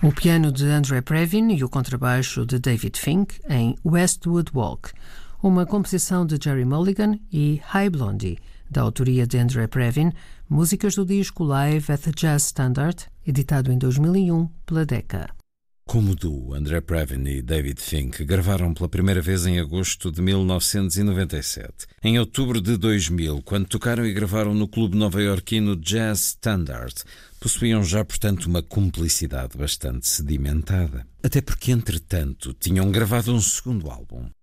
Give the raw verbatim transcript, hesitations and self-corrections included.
O piano de Andre Previn e o contrabaixo de David Fink em Westwood Walk, uma composição de Jerry Mulligan e Hi Blondie, da autoria de Andre Previn, músicas do disco Live at the Jazz Standard, editado em dois mil e um pela Decca. Como duo, Andre Previn e David Fink gravaram pela primeira vez em agosto de mil novecentos e noventa e sete. Em outubro de dois mil, quando tocaram e gravaram no clube nova-iorquino Jazz Standard, possuíam já, portanto, uma cumplicidade bastante sedimentada. Até porque, entretanto, tinham gravado um segundo álbum.